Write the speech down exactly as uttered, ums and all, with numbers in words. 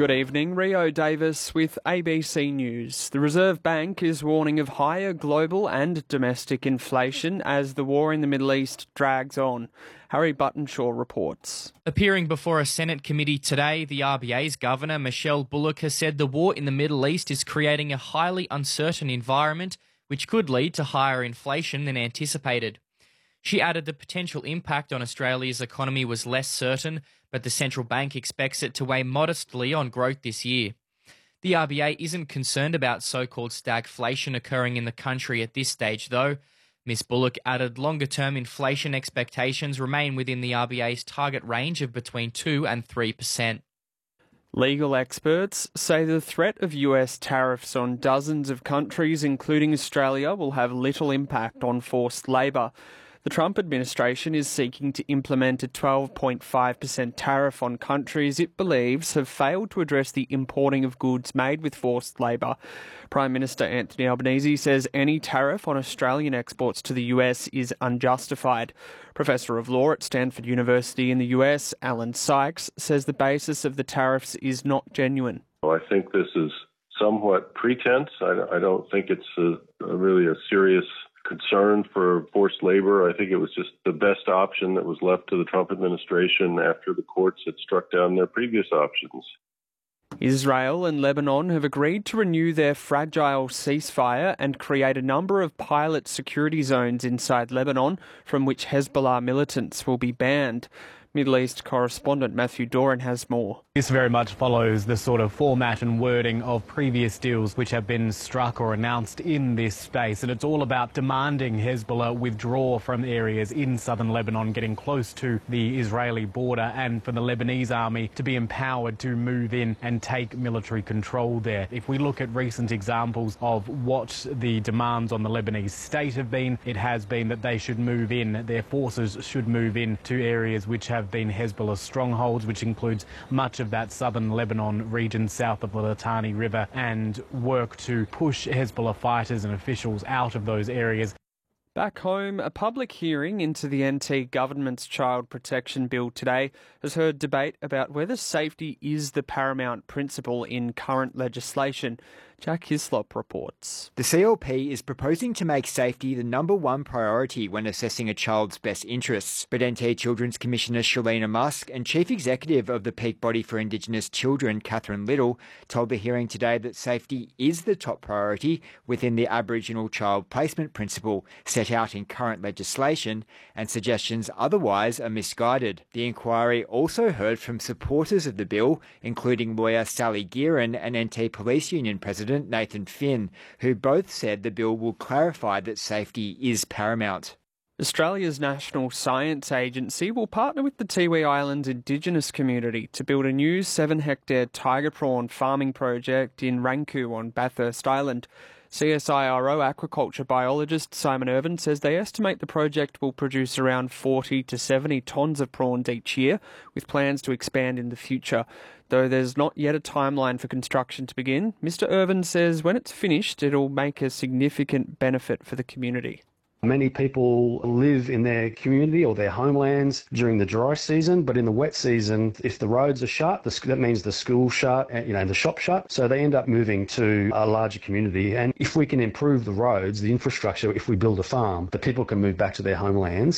Good evening, Rio Davis with A B C News. The Reserve Bank is warning of higher global and domestic inflation as the war in the Middle East drags on. Harry Buttonshaw reports. Appearing before a Senate committee today, the R B A's Governor, Michelle Bullock, has said the war in the Middle East is creating a highly uncertain environment which could lead to higher inflation than anticipated. She added the potential impact on Australia's economy was less certain, but the central bank expects it to weigh modestly on growth this year. The R B A isn't concerned about so-called stagflation occurring in the country at this stage, though. Miz Bullock added longer-term inflation expectations remain within the R B A's target range of between two and three percent. Legal experts say the threat of U S tariffs on dozens of countries, including Australia, will have little impact on forced labour. The Trump administration is seeking to implement a twelve point five percent tariff on countries it believes have failed to address the importing of goods made with forced labour. Prime Minister Anthony Albanese says any tariff on Australian exports to the U S is unjustified. Professor of Law at Stanford University in the U S, Alan Sykes, says the basis of the tariffs is not genuine. Well, I think this is somewhat pretense. I, I don't think it's a, a really a serious concern for forced labor. I think it was just the best option that was left to the Trump administration after the courts had struck down their previous options. Israel and Lebanon have agreed to renew their fragile ceasefire and create a number of pilot security zones inside Lebanon from which Hezbollah militants will be banned. Middle East correspondent Matthew Doran has more. This very much follows the sort of format and wording of previous deals which have been struck or announced in this space, and it's all about demanding Hezbollah withdraw from areas in southern Lebanon, getting close to the Israeli border, and for the Lebanese army to be empowered to move in and take military control there. If we look at recent examples of what the demands on the Lebanese state have been, it has been that they should move in, their forces should move in to areas which have have been Hezbollah strongholds, which includes much of that southern Lebanon region south of the Litani River, and work to push Hezbollah fighters and officials out of those areas. Back home, a public hearing into the N T government's Child Protection Bill today has heard debate about whether safety is the paramount principle in current legislation. Jack Hislop reports. The C L P is proposing to make safety the number one priority when assessing a child's best interests. But N T Children's Commissioner Shalina Musk and Chief Executive of the Peak Body for Indigenous Children, Catherine Little, told the hearing today that safety is the top priority within the Aboriginal Child Placement Principle set out in current legislation, and suggestions otherwise are misguided. The inquiry also heard from supporters of the bill, including lawyer Sally Gearan and N T Police Union President Nathan Finn, who both said the bill will clarify that safety is paramount. Australia's National Science Agency will partner with the Tiwi Islands Indigenous community to build a new seven-hectare tiger prawn farming project in Ranku on Bathurst Island. C S I R O aquaculture biologist Simon Irvin says they estimate the project will produce around forty to seventy tonnes of prawns each year, with plans to expand in the future. Though there's not yet a timeline for construction to begin, Mister Irvin says when it's finished, it'll make a significant benefit for the community. Many people live in their community or their homelands during the dry season, but in the wet season, if the roads are shut, that means the school's shut, you know, the shop shut. So they end up moving to a larger community. And if we can improve the roads, the infrastructure, if we build a farm, the people can move back to their homelands.